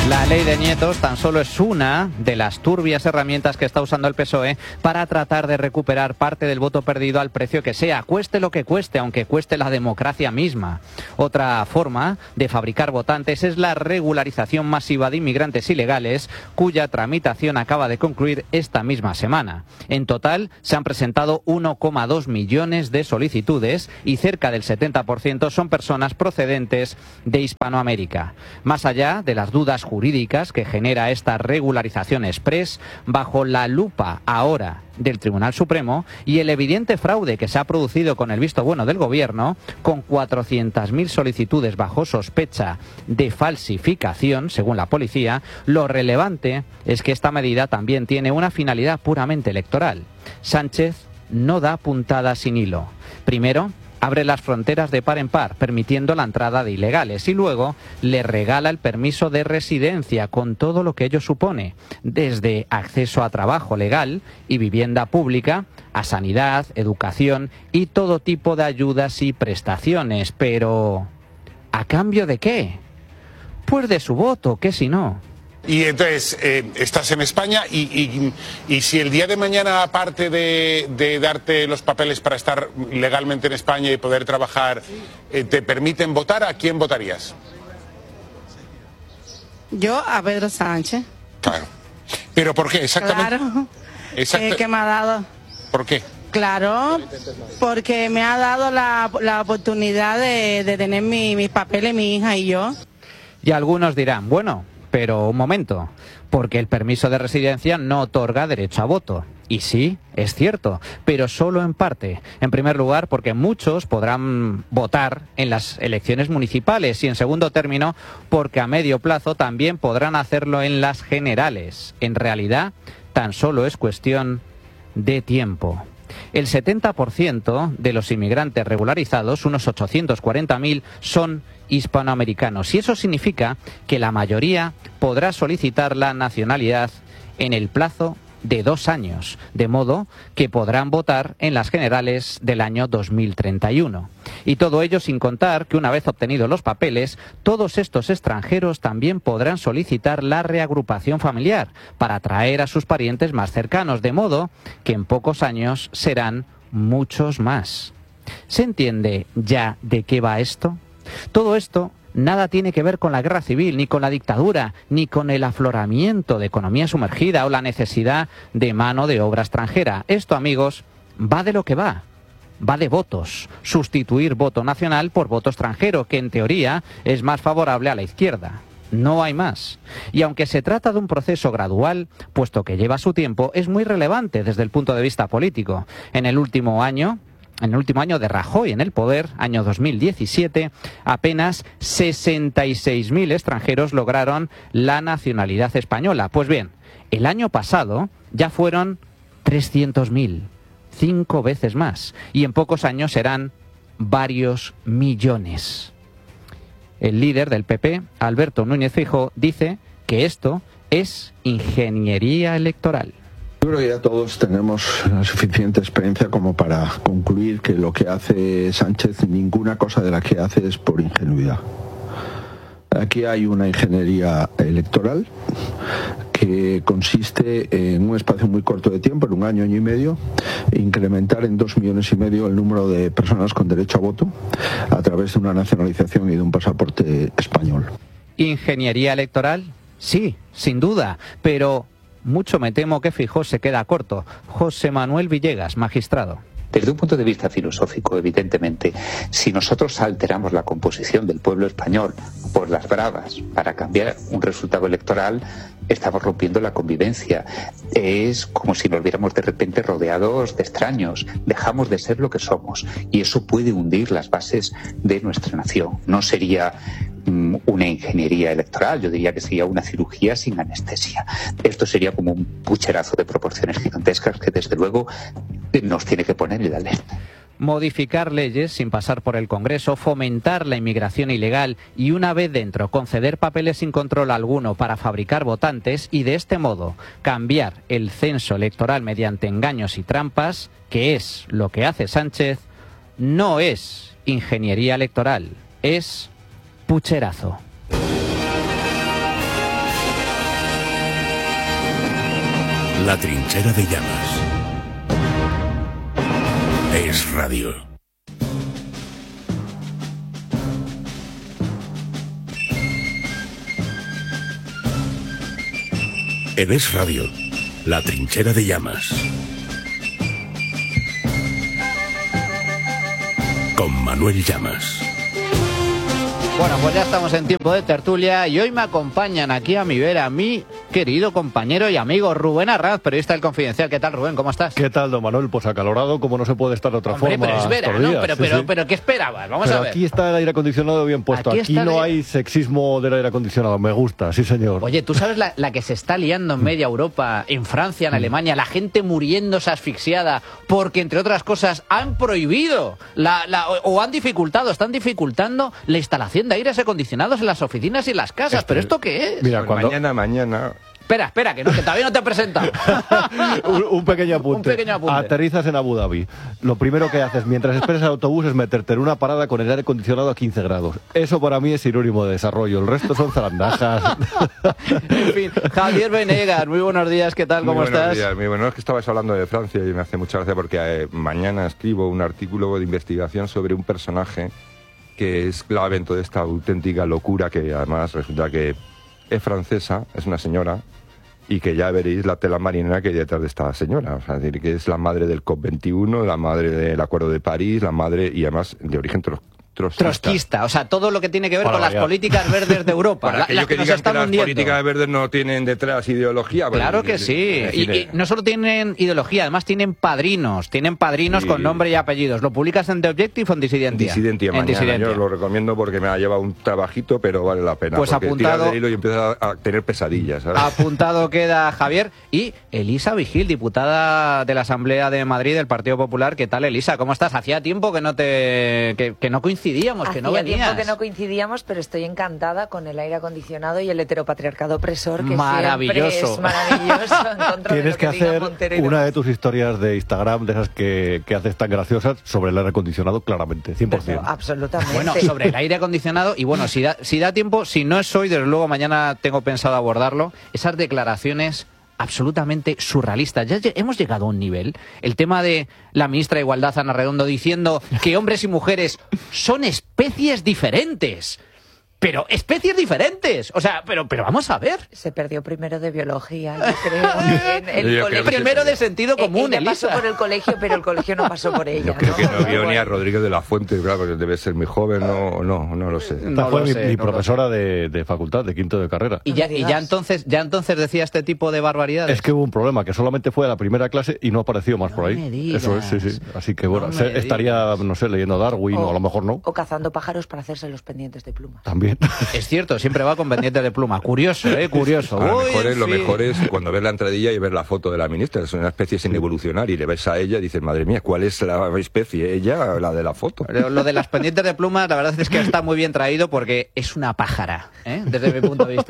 La ley de nietos tan solo es una de las turbias herramientas que está usando el PSOE para tratar de recuperar parte del voto perdido al precio que sea, cueste lo que cueste, aunque cueste la democracia misma. Otra forma de fabricar votantes es la regularización masiva de inmigrantes ilegales, cuya tramitación acaba de concluir esta misma semana. En total se han presentado 1,2 millones de solicitudes y cerca del 70% son personas procedentes de Hispanoamérica. Más allá de las dudas jurídicas que genera esta regularización express, bajo la lupa ahora del Tribunal Supremo y el evidente fraude que se ha producido con el visto bueno del Gobierno, con 400.000 solicitudes bajo sospecha de falsificación, según la policía, lo relevante es que esta medida también tiene una finalidad puramente electoral. Sánchez no da puntada sin hilo. Primero, abre las fronteras de par en par, permitiendo la entrada de ilegales, y luego le regala el permiso de residencia con todo lo que ello supone, desde acceso a trabajo legal y vivienda pública, a sanidad, educación y todo tipo de ayudas y prestaciones. Pero, ¿a cambio de qué? Pues de su voto, ¿qué si no? Y entonces estás en España y si el día de mañana, aparte de darte los papeles para estar legalmente en España y poder trabajar, te permiten votar, ¿a quién votarías? Yo a Pedro Sánchez. Claro. ¿Pero por qué exactamente? Claro. Que me ha dado. ¿Por qué? Claro, porque me ha dado la oportunidad de tener mis papeles, mi hija y yo. Y algunos dirán, bueno, pero un momento, porque el permiso de residencia no otorga derecho a voto. Y sí, es cierto, pero solo en parte. En primer lugar, porque muchos podrán votar en las elecciones municipales y en segundo término, porque a medio plazo también podrán hacerlo en las generales. En realidad, tan solo es cuestión de tiempo. El 70% de los inmigrantes regularizados, unos 840.000, son hispanoamericanos. Y eso significa que la mayoría podrá solicitar la nacionalidad en el plazo de 2 años, de modo que podrán votar en las generales del año 2031. Y todo ello sin contar que una vez obtenidos los papeles, todos estos extranjeros también podrán solicitar la reagrupación familiar para traer a sus parientes más cercanos, de modo que en pocos años serán muchos más. ¿Se entiende ya de qué va esto? Todo esto nada tiene que ver con la guerra civil, ni con la dictadura, ni con el afloramiento de economía sumergida o la necesidad de mano de obra extranjera. Esto, amigos, va de lo que va. Va de votos. Sustituir voto nacional por voto extranjero, que en teoría es más favorable a la izquierda. No hay más. Y aunque se trata de un proceso gradual, puesto que lleva su tiempo, es muy relevante desde el punto de vista político. En el último año de Rajoy en el poder, año 2017, apenas 66.000 extranjeros lograron la nacionalidad española. Pues bien, el año pasado ya fueron 300.000, 5 veces más, y en pocos años serán varios millones. El líder del PP, Alberto Núñez Feijóo, dice que esto es ingeniería electoral. Yo creo que ya todos tenemos la suficiente experiencia como para concluir que lo que hace Sánchez, ninguna cosa de la que hace es por ingenuidad. Aquí hay una ingeniería electoral que consiste en un espacio muy corto de tiempo, en 1 año, año y medio, incrementar en 2,5 millones el número de personas con derecho a voto a través de una nacionalización y de un pasaporte español. ¿Ingeniería electoral? Sí, sin duda, pero mucho me temo que Feijóo se queda corto. José Manuel Villegas, magistrado. Desde un punto de vista filosófico, evidentemente, si nosotros alteramos la composición del pueblo español por las bravas para cambiar un resultado electoral, estamos rompiendo la convivencia. Es como si nos viéramos de repente rodeados de extraños. Dejamos de ser lo que somos y eso puede hundir las bases de nuestra nación. No sería una ingeniería electoral, yo diría que sería una cirugía sin anestesia. Esto sería como un pucherazo de proporciones gigantescas que desde luego nos tiene que poner en la alerta. Modificar leyes sin pasar por el Congreso, fomentar la inmigración ilegal y una vez dentro conceder papeles sin control alguno para fabricar votantes y de este modo cambiar el censo electoral mediante engaños y trampas, que es lo que hace Sánchez, no es ingeniería electoral, es pucherazo. La trinchera de llamas. Es Radio. En Es Radio, La trinchera de llamas. Con Manuel Llamas. Bueno, pues ya estamos en tiempo de tertulia y hoy me acompañan aquí a mi vera mi querido compañero y amigo Rubén Arraz, periodista del Confidencial. ¿Qué tal, Rubén? ¿Cómo estás? ¿Qué tal, don Manuel? Pues acalorado, como no se puede estar de otra forma. Pero es verano, sí. pero ¿qué esperabas? Vamos a ver. Aquí está el aire acondicionado bien puesto. Aquí no hay sexismo del aire acondicionado. Me gusta, sí, señor. Oye, ¿tú sabes la que se está liando en media Europa, en Francia, en Alemania? La gente muriéndose asfixiada porque, entre otras cosas, han prohibido o han dificultado, están dificultando la instalación de aires acondicionados en las oficinas y en las casas. ¿Pero esto qué es? Mira, pues mañana... Espera, que todavía no te he presentado. un pequeño apunte. Aterrizas en Abu Dhabi. Lo primero que haces mientras esperas el autobús es meterte en una parada con el aire acondicionado a 15 grados. Eso para mí es sinónimo de desarrollo. El resto son zarandajas. En fin, Javier Venegas, muy buenos días. ¿Qué tal? ¿Cómo estás? Buenos días. Muy bueno. Es que estabas hablando de Francia y me hace mucha gracia porque mañana escribo un artículo de investigación sobre un personaje que es clave en toda esta auténtica locura, que además resulta que es francesa, es una señora, y que ya veréis la tela marinera que hay detrás de esta señora. O sea, es decir, que es la madre del COP21, la madre del Acuerdo de París, la madre, y además de origen trotskista. O sea, todo lo que tiene que ver con las políticas verdes de Europa. Para las que nos están que hundiendo. Las políticas verdes no tienen detrás ideología. Claro que sí. Y no solo tienen ideología, además tienen padrinos sí. Con nombre y apellidos. ¿Lo publicas en The Objective o en Disidentia? Disidentia. Yo lo recomiendo porque me ha llevado un trabajito, pero vale la pena. Pues apuntado. Tiras de hilo y empiezas a tener pesadillas, ¿sabes? Apuntado queda Javier. Y Elisa Vigil, diputada de la Asamblea de Madrid del Partido Popular. ¿Qué tal, Elisa? ¿Cómo estás? Hacía tiempo que no coincidíamos. Que no venías. Tiempo que no coincidíamos, pero estoy encantada con el aire acondicionado y el heteropatriarcado opresor, que maravilloso. Siempre es maravilloso. En contra Tienes de lo que hacer una de tus historias de Instagram, de esas que haces tan graciosas, sobre el aire acondicionado, claramente, 100%. Pero, absolutamente. Bueno, sobre el aire acondicionado, y bueno, si da tiempo, si no es hoy, desde luego mañana tengo pensado abordarlo, esas declaraciones absolutamente surrealista. Ya hemos llegado a un nivel. El tema de la ministra de Igualdad, Ana Redondo, diciendo que hombres y mujeres son especies diferentes. Pero especies diferentes. O sea, pero vamos a ver. Se perdió primero de biología, yo creo. Primero de sentido común, ella pasó por el colegio, pero el colegio no pasó por ella. Yo creo que no vio ni a Rodríguez de la Fuente, claro, porque debe ser muy joven, no lo sé. Esta fue mi profesora de facultad, de quinto de carrera. Y ya entonces decía este tipo de barbaridades. Es que hubo un problema, que solamente fue a la primera clase y no apareció más por ahí. Eso es, sí. Así que bueno, estaría, no sé, leyendo Darwin o a lo mejor no. O cazando pájaros para hacerse los pendientes de pluma. También. Es cierto, siempre va con pendientes de pluma. Curioso, curioso. Lo mejor es cuando ves la entradilla y ves la foto de la ministra. Es una especie sin evolucionar y le ves a ella y dices, madre mía, ¿cuál es la especie? Ella, la de la foto. Lo de las pendientes de pluma, la verdad es que está muy bien traído porque es una pájara, desde mi punto de vista.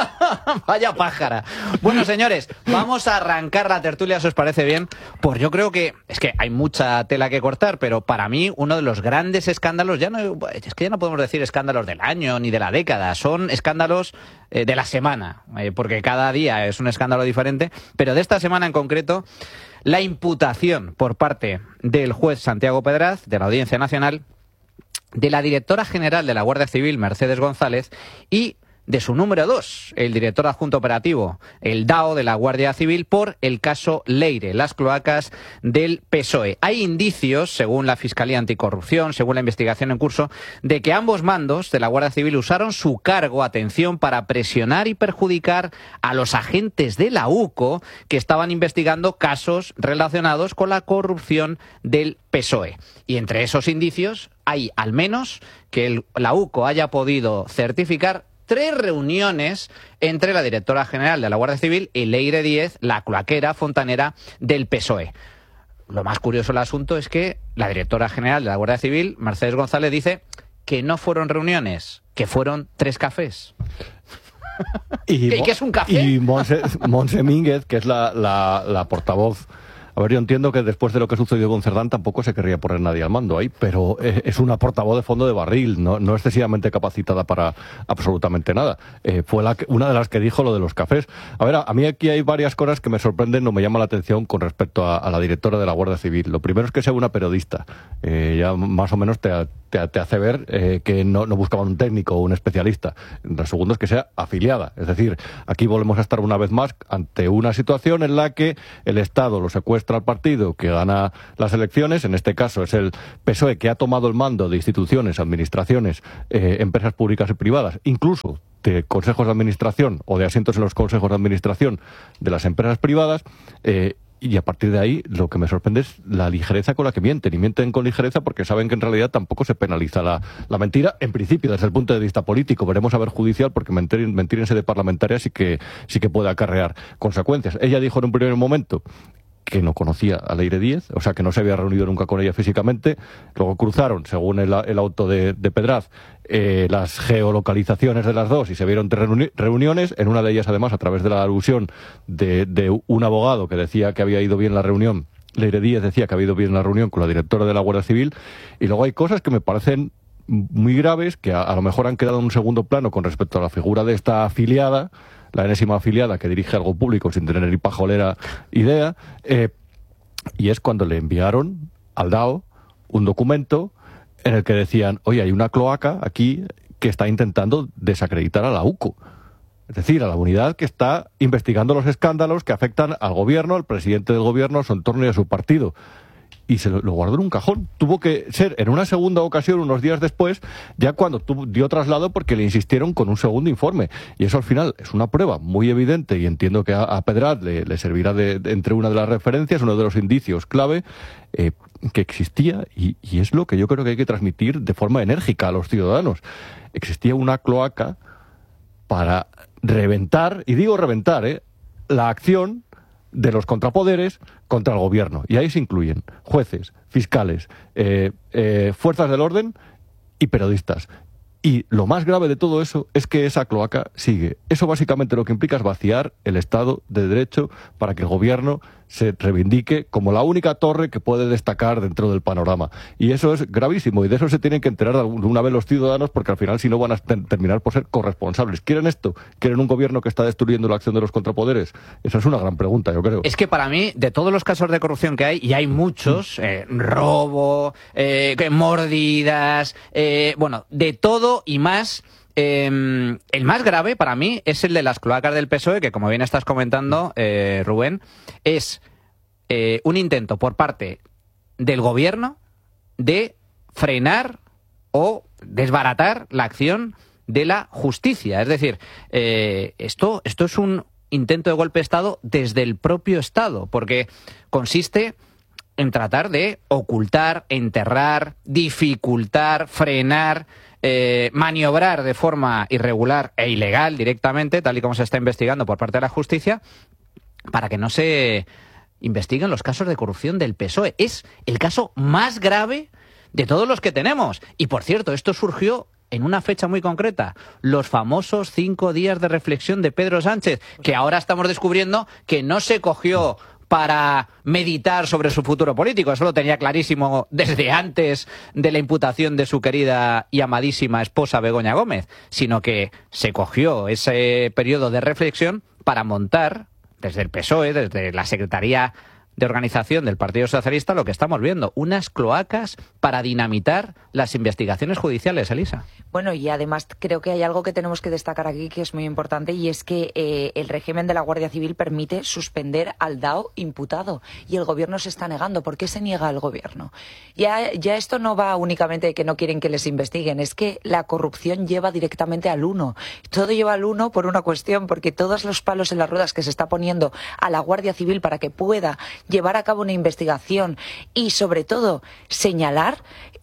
Vaya pájara. Bueno, señores, vamos a arrancar la tertulia, si os parece bien. Pues yo creo que es que hay mucha tela que cortar, pero para mí uno de los grandes escándalos, ya no podemos decir escándalos del año ni de la década, son escándalos de la semana, porque cada día es un escándalo diferente, pero de esta semana en concreto, la imputación por parte del juez Santiago Pedraz, de la Audiencia Nacional, de la directora general de la Guardia Civil, Mercedes González, y de su número 2, el director adjunto operativo, el DAO de la Guardia Civil, por el caso Leire, las cloacas del PSOE. Hay indicios, según la Fiscalía Anticorrupción, según la investigación en curso, de que ambos mandos de la Guardia Civil usaron su cargo, atención, para presionar y perjudicar a los agentes de la UCO que estaban investigando casos relacionados con la corrupción del PSOE. Y entre esos indicios hay, al menos, que la UCO haya podido certificar 3 reuniones entre la directora general de la Guardia Civil y Leire Díez, la cloaquera fontanera del PSOE. Lo más curioso del asunto es que la directora general de la Guardia Civil, Mercedes González, dice que no fueron reuniones, que fueron 3 cafés. ¿Y qué es un café? Y Montse Mínguez, que es la portavoz A ver, yo entiendo que después de lo que sucedió con Cerdán tampoco se querría poner nadie al mando ahí, pero es una portavoz de fondo de barril, no excesivamente capacitada para absolutamente nada. Fue una de las que dijo lo de los cafés. A ver, a mí aquí hay varias cosas que me sorprenden, no me llama la atención con respecto a la directora de la Guardia Civil. Lo primero es que sea una periodista. Ya más o menos te hace ver que no buscaban un técnico o un especialista. Lo segundo es que sea afiliada. Es decir, aquí volvemos a estar una vez más ante una situación en la que el Estado lo secuestra al partido que gana las elecciones. En este caso es el PSOE, que ha tomado el mando de instituciones, administraciones, empresas públicas y privadas, incluso de consejos de administración o de asientos en los consejos de administración de las empresas privadas. Y a partir de ahí, lo que me sorprende es la ligereza con la que mienten. Y mienten con ligereza porque saben que en realidad tampoco se penaliza la mentira, en principio, desde el punto de vista político. Veremos a ver judicial, porque mentir en sede parlamentaria sí que puede acarrear consecuencias. Ella dijo en un primer momento que no conocía a Leire Díez, o sea, que no se había reunido nunca con ella físicamente. Luego cruzaron, según el auto de Pedraz, las geolocalizaciones de las dos y se vieron 3 reuniones, en una de ellas además a través de la alusión de un abogado que decía que había ido bien la reunión. Leire Díez decía que había ido bien la reunión con la directora de la Guardia Civil, y luego hay cosas que me parecen muy graves, que a lo mejor han quedado en un segundo plano con respecto a la figura de esta afiliada, la enésima afiliada que dirige algo público sin tener ni pajolera idea, y es cuando le enviaron al DAO un documento en el que decían, oye, hay una cloaca aquí que está intentando desacreditar a la UCO. Es decir, a la unidad que está investigando los escándalos que afectan al gobierno, al presidente del gobierno, a su entorno y a su partido. Y se lo guardó en un cajón. Tuvo que ser en una segunda ocasión, unos días después, ya cuando dio traslado, porque le insistieron con un segundo informe. Y eso al final es una prueba muy evidente, y entiendo que a Pedraz le servirá entre una de las referencias, uno de los indicios clave, que existía, y es lo que yo creo que hay que transmitir de forma enérgica a los ciudadanos. Existía una cloaca para reventar, y digo reventar, la acción de los contrapoderes contra el gobierno. Y ahí se incluyen jueces, fiscales, fuerzas del orden y periodistas. Y lo más grave de todo eso es que esa cloaca sigue. Eso básicamente lo que implica es vaciar el Estado de Derecho para que el gobierno se reivindique como la única torre que puede destacar dentro del panorama. Y eso es gravísimo, y de eso se tienen que enterar de una vez los ciudadanos, porque al final si no van a terminar por ser corresponsables. ¿Quieren esto? ¿Quieren un gobierno que está destruyendo la acción de los contrapoderes? Esa es una gran pregunta, yo creo. Es que para mí, de todos los casos de corrupción que hay, y hay muchos, robo, mordidas, bueno, de todo y más. El más grave para mí es el de las cloacas del PSOE, que como bien estás comentando, Rubén, es un intento por parte del gobierno de frenar o desbaratar la acción de la justicia. Es decir, esto es un intento de golpe de Estado desde el propio Estado, porque consiste en tratar de ocultar, enterrar, dificultar, frenar, maniobrar de forma irregular e ilegal directamente, tal y como se está investigando por parte de la justicia, para que no se investiguen los casos de corrupción del PSOE. Es el caso más grave de todos los que tenemos. Y por cierto, esto surgió en una fecha muy concreta, los famosos 5 días de reflexión de Pedro Sánchez, que ahora estamos descubriendo que no se cogió para meditar sobre su futuro político. Eso lo tenía clarísimo desde antes de la imputación de su querida y amadísima esposa Begoña Gómez, sino que se cogió ese periodo de reflexión para montar, desde el PSOE, desde la Secretaría de Organización del Partido Socialista, lo que estamos viendo, unas cloacas para dinamitar las investigaciones judiciales, Elisa. Bueno, y además creo que hay algo que tenemos que destacar aquí que es muy importante, y es que el régimen de la Guardia Civil permite suspender al DAO imputado, y el gobierno se está negando. ¿Por qué se niega el gobierno? Ya esto no va únicamente de que no quieren que les investiguen, es que la corrupción lleva directamente al uno. Todo lleva al uno por una cuestión, porque todos los palos en las ruedas que se está poniendo a la Guardia Civil para que pueda llevar a cabo una investigación y, sobre todo, señalar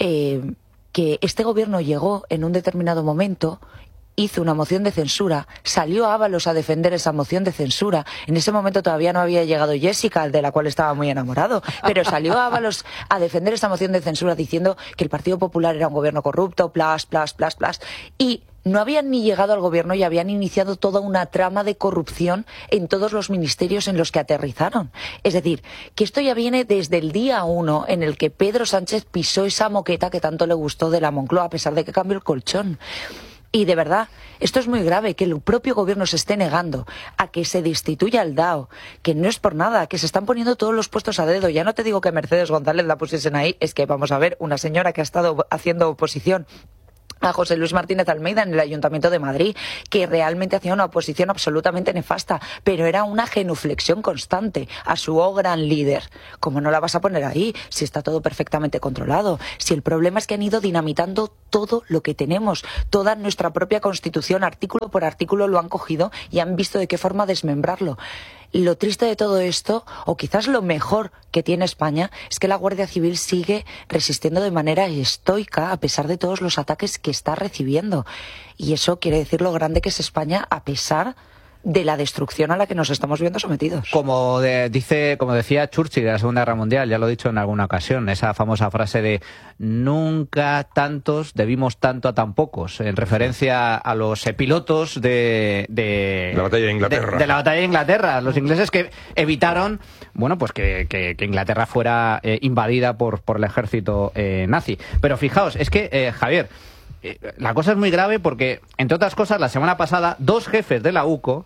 que este gobierno llegó en un determinado momento, hizo una moción de censura, salió Ábalos a defender esa moción de censura. En ese momento todavía no había llegado Jessica, de la cual estaba muy enamorado, pero salió Ábalos a defender esa moción de censura diciendo que el Partido Popular era un gobierno corrupto, y no habían ni llegado al gobierno y habían iniciado toda una trama de corrupción en todos los ministerios en los que aterrizaron. Es decir, que esto ya viene desde el día 1 en el que Pedro Sánchez pisó esa moqueta que tanto le gustó de la Moncloa, a pesar de que cambió el colchón. Y de verdad, esto es muy grave, que el propio gobierno se esté negando a que se destituya al DAO, que no es por nada, que se están poniendo todos los puestos a dedo. Ya no te digo que Mercedes González la pusiesen ahí, es que vamos a ver, una señora que ha estado haciendo oposición a José Luis Martínez Almeida en el Ayuntamiento de Madrid, que realmente hacía una oposición absolutamente nefasta, pero era una genuflexión constante a su gran líder. ¿Cómo no la vas a poner ahí si está todo perfectamente controlado? Si el problema es que han ido dinamitando todo lo que tenemos, toda nuestra propia Constitución, artículo por artículo lo han cogido y han visto de qué forma desmembrarlo. Lo triste de todo esto, o quizás lo mejor que tiene España, es que la Guardia Civil sigue resistiendo de manera estoica a pesar de todos los ataques que está recibiendo. Y eso quiere decir lo grande que es España a pesar de la destrucción a la que nos estamos viendo sometidos. Como decía Churchill de la Segunda Guerra Mundial, ya lo he dicho en alguna ocasión, esa famosa frase de nunca tantos debimos tanto a tan pocos, en referencia a los pilotos de la batalla de Inglaterra. De la batalla de Inglaterra, los ingleses que evitaron, bueno, pues que Inglaterra fuera invadida por el ejército nazi. Pero fijaos, es que, Javier, la cosa es muy grave porque, entre otras cosas, la semana pasada 2 jefes de la UCO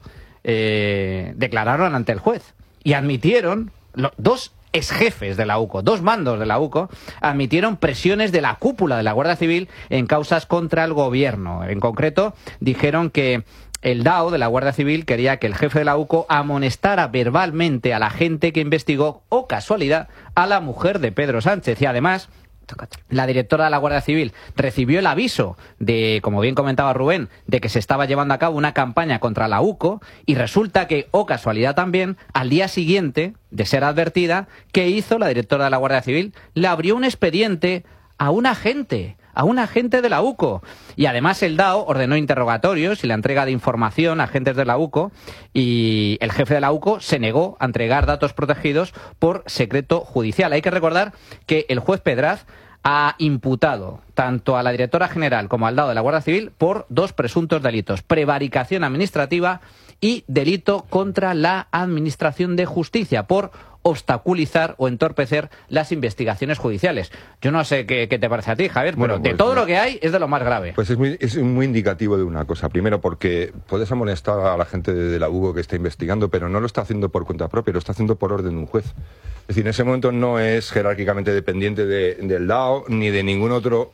declararon ante el juez y admitieron, 2 exjefes de la UCO, 2 mandos de la UCO, admitieron presiones de la cúpula de la Guardia Civil en causas contra el gobierno. En concreto, dijeron que el DAO de la Guardia Civil quería que el jefe de la UCO amonestara verbalmente a la gente que investigó, o casualidad, a la mujer de Pedro Sánchez. Y además, la directora de la Guardia Civil recibió el aviso de, como bien comentaba Rubén, de que se estaba llevando a cabo una campaña contra la UCO, y resulta que, o casualidad también, al día siguiente de ser advertida, ¿qué hizo la directora de la Guardia Civil? Le abrió un expediente a un agente de la UCO. Y además el DAO ordenó interrogatorios y la entrega de información a agentes de la UCO, y el jefe de la UCO se negó a entregar datos protegidos por secreto judicial. Hay que recordar que el juez Pedraz ha imputado tanto a la directora general como al DAO de la Guardia Civil por 2 presuntos delitos: prevaricación administrativa y delito contra la Administración de Justicia, por obstaculizar o entorpecer las investigaciones judiciales. Yo no sé qué te parece a ti, Javier, pero de todo lo que hay es de lo más grave. Pues es muy indicativo de una cosa. Primero, porque puedes amonestar a la gente de la UCO que está investigando, pero no lo está haciendo por cuenta propia, lo está haciendo por orden de un juez. Es decir, en ese momento no es jerárquicamente dependiente del DAO ni de ningún otro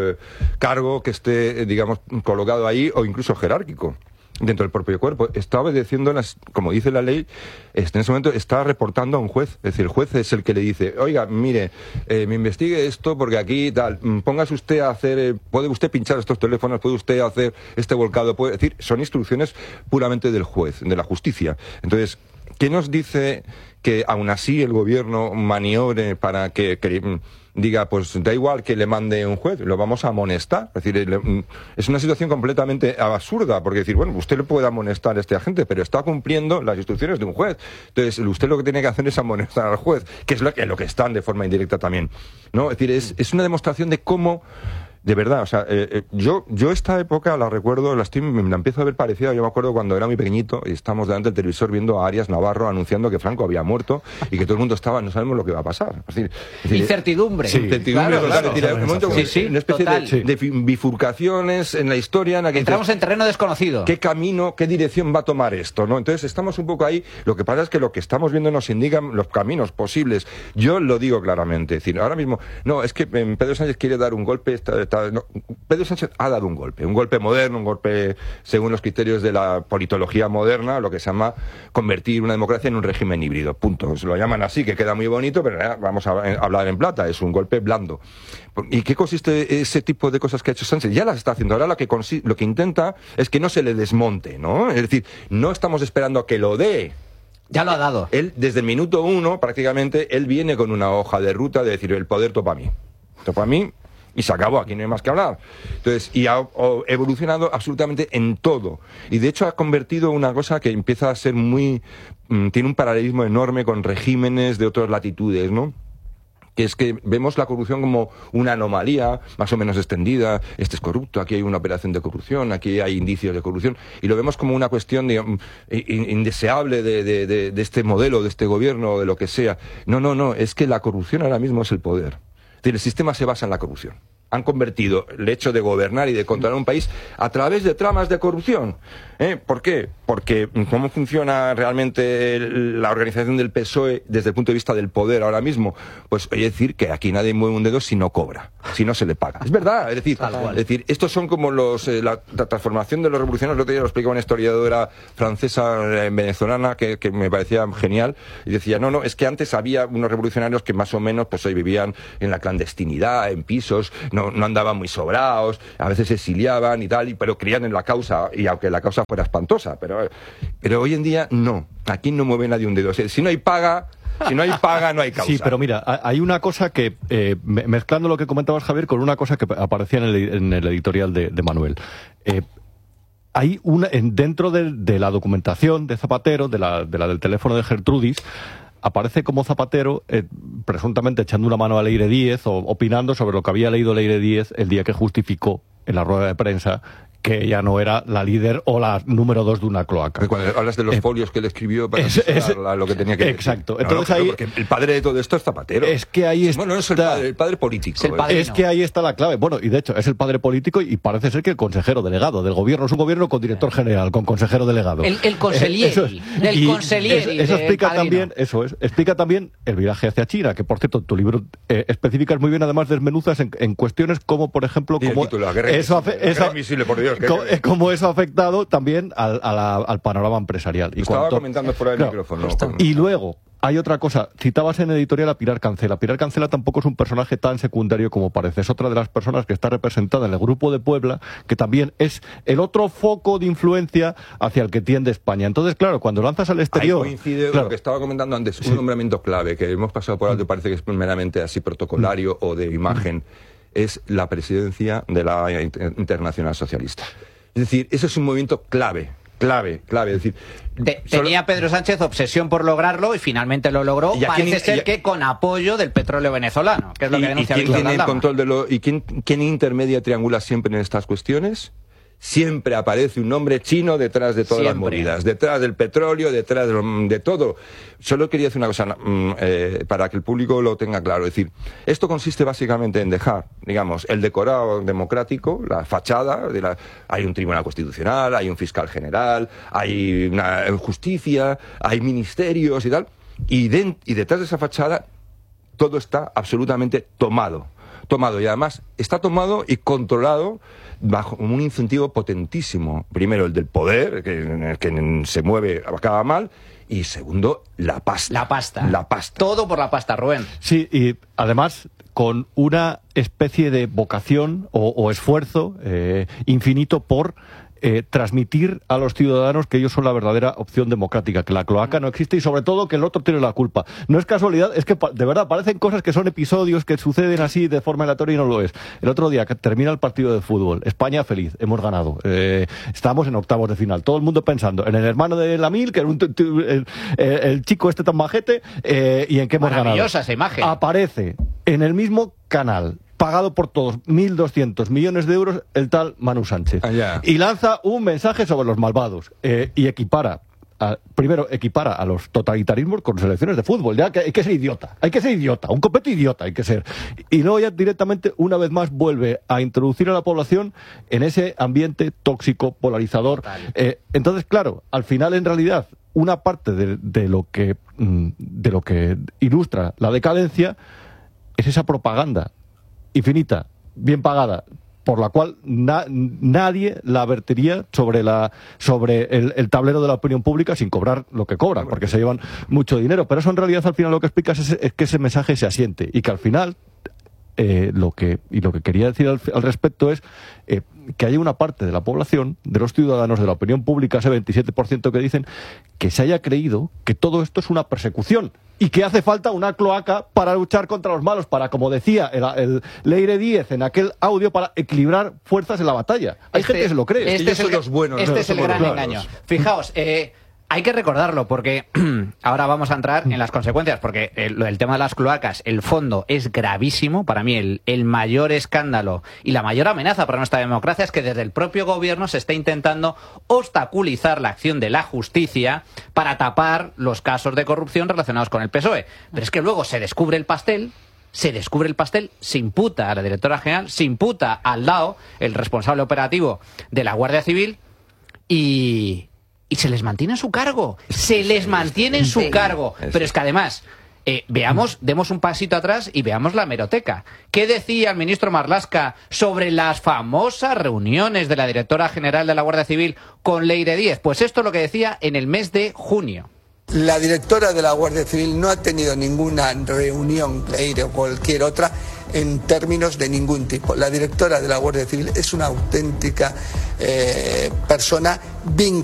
cargo que esté, digamos, colocado ahí, o incluso jerárquico dentro del propio cuerpo. Está obedeciendo, como dice la ley, en ese momento está reportando a un juez. Es decir, el juez es el que le dice: oiga, mire, me investigue esto porque aquí tal, póngase usted a hacer, puede usted pinchar estos teléfonos, puede usted hacer este volcado, puede decir, son instrucciones puramente del juez, de la justicia. Entonces, ¿qué nos dice que aún así el gobierno maniobre para que diga, pues da igual que le mande un juez, lo vamos a amonestar? Es decir, es una situación completamente absurda, porque decir, bueno, usted le puede amonestar a este agente, pero está cumpliendo las instrucciones de un juez. Entonces, usted lo que tiene que hacer es amonestar al juez, que es lo que están de forma indirecta también, ¿no? Es decir, es una demostración de cómo, de verdad, o sea, yo esta época la recuerdo, me la empiezo a ver parecida. Yo me acuerdo cuando era muy pequeñito y estábamos delante del televisor viendo a Arias Navarro anunciando que Franco había muerto y que todo el mundo estaba, no sabemos lo que va a pasar. Es decir, incertidumbre. Sí, incertidumbre total. Claro. Un momento, una especie de bifurcaciones en la historia en la que entramos en terreno desconocido. ¿Qué camino, qué dirección va a tomar esto, no? Entonces estamos un poco ahí. Lo que pasa es que lo que estamos viendo nos indican los caminos posibles. Yo lo digo claramente. Es decir, ahora mismo, no, es que Pedro Sánchez quiere dar un golpe. No, Pedro Sánchez ha dado un golpe moderno, un golpe según los criterios de la politología moderna, lo que se llama convertir una democracia en un régimen híbrido, punto. Se lo llaman así, que queda muy bonito, pero vamos a hablar en plata, es un golpe blando. ¿Y qué consiste ese tipo de cosas que ha hecho Sánchez? Ya las está haciendo. Ahora lo que intenta es que no se le desmonte, ¿no? Es decir, no estamos esperando a que lo dé. Ya lo ha dado. Él, desde el minuto 1, prácticamente, él viene con una hoja de ruta de decir, el poder topa a mí. Topa a mí. Y se acabó, aquí no hay más que hablar. Entonces, y ha evolucionado absolutamente en todo. Y de hecho ha convertido una cosa que empieza a ser tiene un paralelismo enorme con regímenes de otras latitudes, ¿no? que es que vemos la corrupción como una anomalía más o menos extendida. Este es corrupto, aquí hay una operación de corrupción, aquí hay indicios de corrupción, y lo vemos como una cuestión indeseable de este modelo, de este gobierno, de lo que sea. No, es que la corrupción ahora mismo es el poder. Es decir, el sistema se basa en la corrupción. Han convertido el hecho de gobernar y de controlar un país a través de tramas de corrupción. ¿Por qué? Porque ¿cómo funciona realmente la organización del PSOE desde el punto de vista del poder ahora mismo? Pues oye, decir que aquí nadie mueve un dedo si no cobra, si no se le paga. Es verdad, es decir, estos son como la transformación de los revolucionarios. El otro día lo explicaba una historiadora francesa venezolana que me parecía genial, y decía, no, es que antes había unos revolucionarios que más o menos pues hoy vivían en la clandestinidad, en pisos, no andaban muy sobrados, a veces se exiliaban y tal, pero creían en la causa, y aunque la causa fuera espantosa, pero hoy en día no, aquí no mueve nadie un dedo. O sea, si no hay paga, no hay causa. Sí, pero mira, hay una cosa que, mezclando lo que comentabas, Javier, con una cosa que aparecía en el editorial de Manuel. Hay dentro de la documentación de Zapatero, de la del teléfono de Gertrudis, aparece como Zapatero presuntamente echando una mano a Leire Díez o opinando sobre lo que había leído Leire Díez el día que justificó en la rueda de prensa que ella no era la líder o la número 2 de una cloaca. Cuando hablas de los folios que él escribió para lo que tenía que decir. Exacto. Entonces ahí, porque el padre de todo esto es Zapatero. Es que ahí está... Bueno, no es el padre político. Es que ahí está la clave. Bueno, y de hecho es el padre político y parece ser que el consejero delegado del gobierno es un gobierno con director general, con consejero delegado. El conselieri. El conselieri. Eso explica también el viraje hacia China, que por cierto tu libro especificas muy bien, además desmenuzas en cuestiones como, por ejemplo, como eso ha afectado también al panorama empresarial. Estaba comentando fuera del micrófono. Y luego, hay otra cosa. Citabas en editorial a Pilar Cancela. Pilar Cancela tampoco es un personaje tan secundario como parece. Es otra de las personas que está representada en el Grupo de Puebla, que también es el otro foco de influencia hacia el que tiende España. Entonces, claro, cuando lanzas al exterior... Ahí coincide lo que estaba comentando antes, un nombramiento clave, que hemos pasado por alto y parece que es meramente así protocolario o de imagen, es la presidencia de la Internacional Socialista. Es decir, eso es un movimiento clave. Es decir, tenía Pedro Sánchez obsesión por lograrlo y finalmente lo logró. Parece ser que con apoyo del petróleo venezolano, que es lo que denuncia Víctor Galdama. ¿Y quién tiene el control de quién intermedia, triangula siempre en estas cuestiones? Siempre aparece un nombre chino detrás de todas las movidas, detrás del petróleo, detrás de todo. Solo quería decir una cosa para que el público lo tenga claro. Es decir, esto consiste básicamente en dejar, digamos, el decorado democrático, la fachada, hay un tribunal constitucional, hay un fiscal general, hay una justicia, hay ministerios y tal, y detrás de esa fachada todo está absolutamente tomado, y además está tomado y controlado bajo un incentivo potentísimo. Primero, el del poder, que se mueve, acaba mal, y segundo, la pasta. La pasta. Todo por la pasta, Rubén. Sí, y además con una especie de vocación o esfuerzo infinito por transmitir a los ciudadanos que ellos son la verdadera opción democrática, que la cloaca no existe y sobre todo que el otro tiene la culpa. No es casualidad, es que de verdad parecen cosas que son episodios que suceden así de forma aleatoria y no lo es. El otro día que termina el partido de fútbol, España feliz, hemos ganado, estamos en octavos de final, todo el mundo pensando en el hermano de Lamil, que era el chico este tan majete, y en qué hemos ganado. Maravillosa esa imagen. Aparece en el mismo canal, pagado por todos, 1.200 millones de euros, el tal Manu Sánchez. Y lanza un mensaje sobre los malvados y equipara a los totalitarismos con selecciones de fútbol. Ya que hay que ser idiota, un completo idiota hay que ser. Y luego ya directamente, una vez más, vuelve a introducir a la población en ese ambiente tóxico, polarizador. Entonces, claro, al final, en realidad, una parte de lo que ilustra la decadencia es esa propaganda infinita, bien pagada, por la cual nadie la vertiría sobre el tablero de la opinión pública sin cobrar lo que cobran, porque se llevan mucho dinero. Pero eso en realidad al final lo que explicas es que ese mensaje se asiente y que al final lo que quería decir al respecto es que hay una parte de la población, de los ciudadanos, de la opinión pública, ese 27% que dicen que se haya creído que todo esto es una persecución y que hace falta una cloaca para luchar contra los malos, para, como decía el Leire Díez en aquel audio, para equilibrar fuerzas en la batalla. Hay gente que se lo cree. Este es el gran engaño. Fijaos, Hay que recordarlo porque ahora vamos a entrar en las consecuencias, porque el tema de las cloacas, el fondo es gravísimo. Para mí el mayor escándalo y la mayor amenaza para nuestra democracia es que desde el propio gobierno se está intentando obstaculizar la acción de la justicia para tapar los casos de corrupción relacionados con el PSOE. Pero es que luego se descubre el pastel, se imputa a la directora general, se imputa al DAO, el responsable operativo de la Guardia Civil, y se les mantiene en su cargo. Se les mantiene en su cargo. Pero es que además, demos un pasito atrás y veamos la hemeroteca. ¿Qué decía el ministro Marlaska sobre las famosas reuniones de la directora general de la Guardia Civil con Leire Díez? Pues esto es lo que decía en el mes de junio. La directora de la Guardia Civil no ha tenido ninguna reunión, Leire o cualquier otra, en términos de ningún tipo. La directora de la Guardia Civil es una auténtica persona vinculada